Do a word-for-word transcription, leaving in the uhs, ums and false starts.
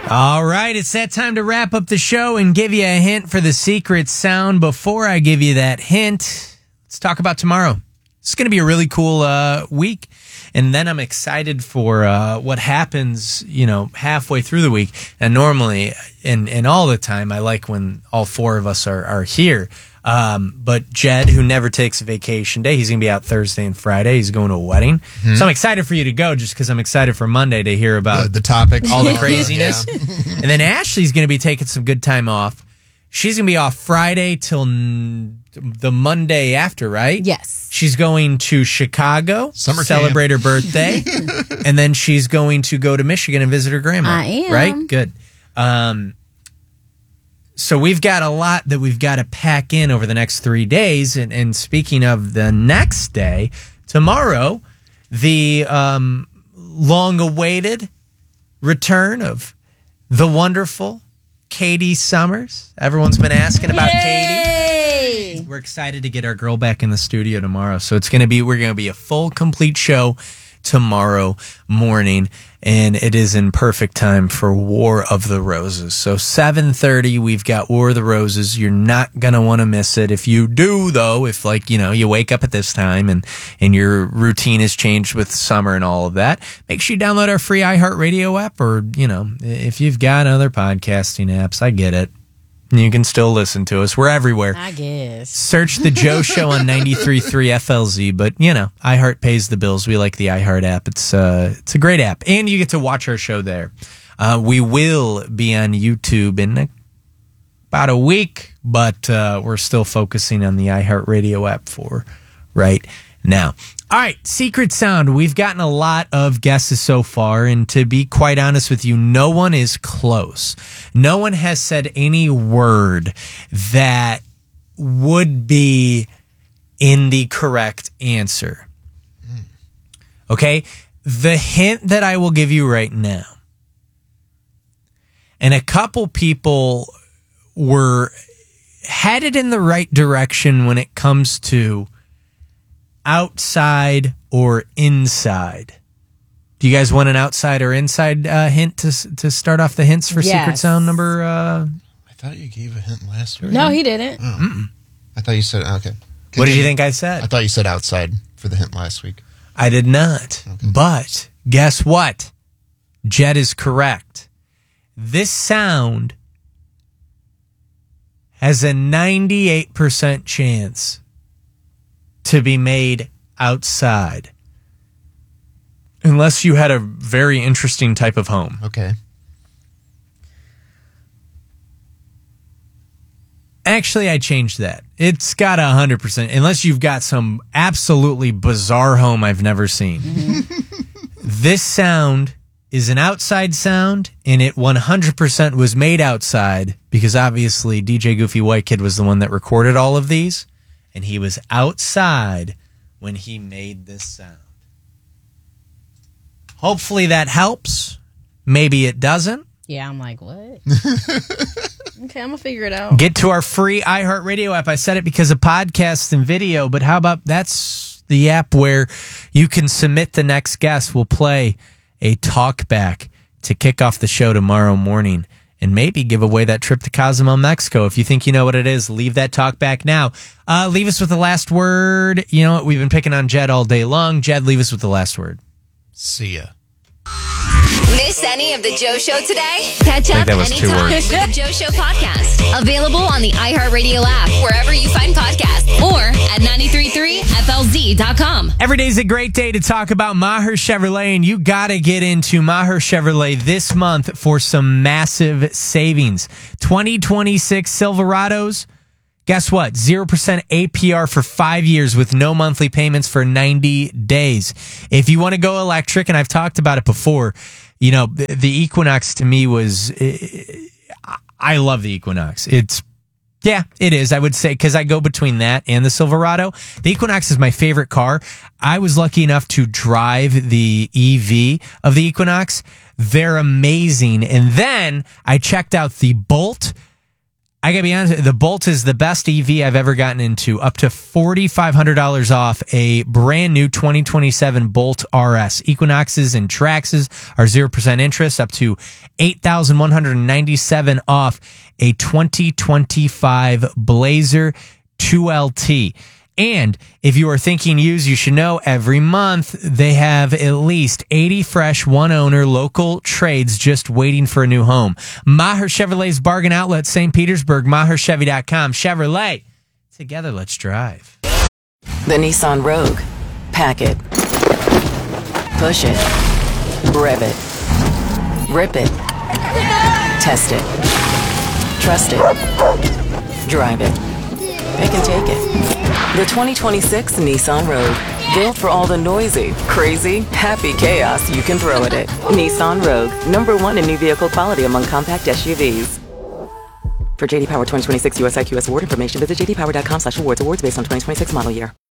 All right, it's that time to wrap up the show and give you a hint for the secret sound. Before I give you that hint, let's talk about tomorrow. It's going to be a really cool uh, week. And then I'm excited for uh, what happens, you know, halfway through the week. And normally, and, and all the time, I like when all four of us are, are here. Um, but Jed, who never takes a vacation day, he's going to be out Thursday and Friday. He's going to a wedding. Mm-hmm. So I'm excited for you to go just because I'm excited for Monday to hear about the, the topic, all the craziness. Yeah. And then Ashley's going to be taking some good time off. She's going to be off Friday till n- the Monday after, right? Yes. She's going to Chicago, Summer celebrate camp. her birthday. And then she's going to go to Michigan and visit her grandma. I am. Right? Good. Um, So we've got a lot that we've got to pack in over the next three days. And, and speaking of the next day, tomorrow, the um, long-awaited return of the wonderful Katie Summers. Everyone's been asking about Yay! Katie. We're excited to get our girl back in the studio tomorrow. So it's going to be, we're going to be a full, complete show tomorrow morning, and it is in perfect time for War of the Roses. So seven thirty, we've got War of the Roses. You're not going to want to miss it. If you do, though, if, like, you know, you wake up at this time and, and your routine has changed with summer and all of that, make sure you download our free iHeartRadio app, or, you know, if you've got other podcasting apps, I get it. You can still listen to us. We're everywhere. I guess. Search The Joe Show on ninety-three point three F L Z. But, you know, iHeart pays the bills. We like the iHeart app. It's uh, it's a great app. And you get to watch our show there. Uh, we will be on YouTube in a, about a week, but uh, we're still focusing on the iHeartRadio app for right now. All right, Secret Sound. We've gotten a lot of guesses so far, and to be quite honest with you, no one is close. No one has said any word that would be in the correct answer. Okay? The hint that I will give you right now, and a couple people were headed in the right direction when it comes to outside or inside. Do you guys want an outside or inside uh, hint to to start off the hints for Yes. Secret Sound number? Uh... I thought you gave a hint last week. No, he didn't. Oh. I thought you said, okay. What did you think I said? I thought you said outside for the hint last week. I did not. Okay. But guess what? Jed is correct. This sound has a ninety-eight percent chance to be made outside. Unless you had a very interesting type of home. Okay. Actually, I changed that. It's got a one hundred percent. Unless you've got some absolutely bizarre home I've never seen. Mm-hmm. This sound is an outside sound, and it one hundred percent was made outside because obviously D J Goofy White Kid was the one that recorded all of these, and he was outside when he made this sound. Hopefully that helps. Maybe it doesn't. Yeah, I'm like, what? Okay, I'm going to figure it out. Get to our free iHeartRadio app. I said it because of podcasts and video, but how about that's the app where you can submit the next guest. We'll play a talk back to kick off the show tomorrow morning and maybe give away that trip to Cozumel, Mexico. If you think you know what it is, leave that talk back now. Uh, leave us with the last word. You know what? We've been picking on Jed all day long. Jed, leave us with the last word. See ya. Miss any of the Joe Show today? Catch up that was two anytime words. with the Joe Show podcast. Available on the iHeartRadio app, wherever you find podcasts, or at nine three three F L Z dot com. Every day's a great day to talk about Maher Chevrolet, and you got to get into Maher Chevrolet this month for some massive savings. twenty twenty-six Silverados, guess what? zero percent A P R for five years with no monthly payments for ninety days. If you want to go electric, and I've talked about it before, you know, the, the Equinox to me was, I love the Equinox. It's, yeah, it is, I would say, because I go between that and the Silverado. The Equinox is my favorite car. I was lucky enough to drive the E V of the Equinox. They're amazing. And then I checked out the Bolt. I gotta be honest, the Bolt is the best E V I've ever gotten into. Up to four thousand five hundred dollars off a brand new twenty twenty-seven Bolt R S. Equinoxes and Traxes are zero percent interest, up to eight thousand one hundred ninety-seven dollars off a twenty twenty-five Blazer two L T. And if you are thinking used, you should know every month they have at least eighty fresh one-owner local trades just waiting for a new home. Maher Chevrolet's bargain outlet, Saint Petersburg, maher chevy dot com. Chevrolet, together let's drive. The Nissan Rogue. Pack it. Push it. Rev it. Rip it. Test it. Trust it. Drive it. Pick and take it. The twenty twenty-six Nissan Rogue. Built for all the noisy, crazy, happy chaos you can throw at it. Nissan Rogue. Number one in new vehicle quality among compact S U Vs. For J D Power twenty twenty-six U S I Q S award information, visit j d power dot com slash awards. Awards based on twenty twenty-six model year.